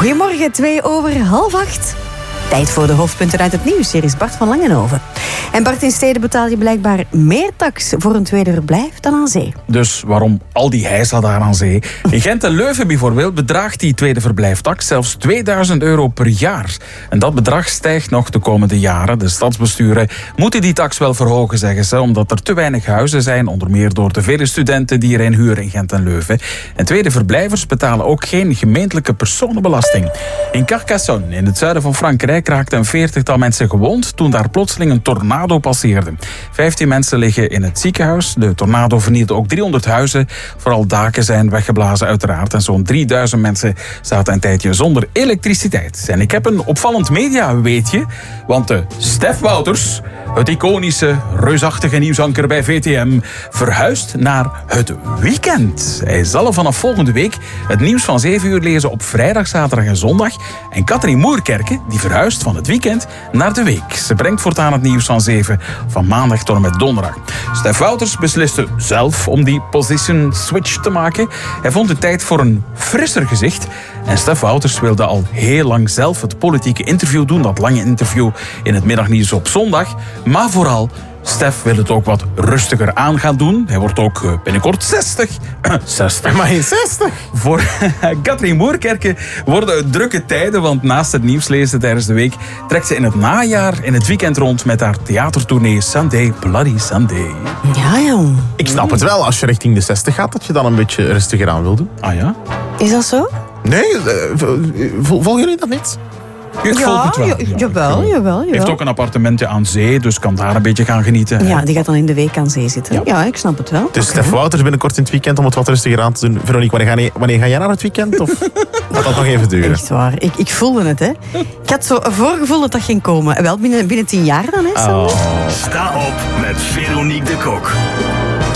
Goedemorgen, 7:02. Tijd voor de hoofdpunten uit het nieuws. Hier is Bart van Langenhoven. En Bart, in steden betaal je blijkbaar meer tax voor een tweede verblijf dan aan zee. Dus waarom al die heisa daar aan zee? In Gent en Leuven bijvoorbeeld bedraagt die tweede verblijftax zelfs €2000 per jaar. En dat bedrag stijgt nog de komende jaren. De stadsbesturen moeten die tax wel verhogen, zeggen ze, omdat er te weinig huizen zijn, onder meer door de vele studenten die erin huren in Gent en Leuven. En tweede verblijvers betalen ook geen gemeentelijke personenbelasting. In Carcassonne, in het zuiden van Frankrijk, raakten een 40-tal mensen gewond toen daar plotseling een tornado passeerde. 15 mensen liggen in het ziekenhuis. De tornado vernielde ook 300 huizen. Vooral daken zijn weggeblazen uiteraard. En zo'n 3000 mensen zaten een tijdje zonder elektriciteit. En ik heb een opvallend mediaweetje. Want Stef Wouters, het iconische, reusachtige nieuwsanker bij VTM, verhuist naar het weekend. Hij zal vanaf volgende week het nieuws van 7 uur lezen op vrijdag, zaterdag en zondag. En Katrien Moerkerke, die verhuist van het weekend naar de week. Ze brengt voortaan het nieuws van 7 van maandag tot en met donderdag. Stef Wouters besliste zelf om die position switch te maken. Hij vond het tijd voor een frisser gezicht. En Stef Wouters wilde al heel lang zelf het politieke interview doen. Dat lange interview in het middagnieuws op zondag. Maar vooral, Stef wil het ook wat rustiger aan gaan doen. Hij wordt ook binnenkort 60. 60. Maar geen 60. Voor Katrien Moerkerke worden het drukke tijden, want naast het nieuws lezen tijdens de week trekt ze in het najaar in het weekend rond met haar theatertournee Sunday Bloody Sunday. Ja, jong. Ik snap het wel, als je richting de 60 gaat, dat je dan een beetje rustiger aan wil doen. Ah ja? Is dat zo? Nee, volgen jullie dat niet? Ik volg het wel. Jawel. Heeft ook een appartementje aan zee, dus kan daar een beetje gaan genieten. Ja, die gaat dan in de week aan zee zitten. Ja, ik snap het wel. Dus Stef Wouters binnenkort in het weekend om het wat rustiger aan te doen. Veronique, wanneer ga jij naar het weekend? Of gaat dat nog even duren? Echt waar. Ik voelde het, hè. Ik had zo een voorgevoel dat dat ging komen. Wel, binnen 10 jaar dan, hè. Sta op met Veronique de Kok.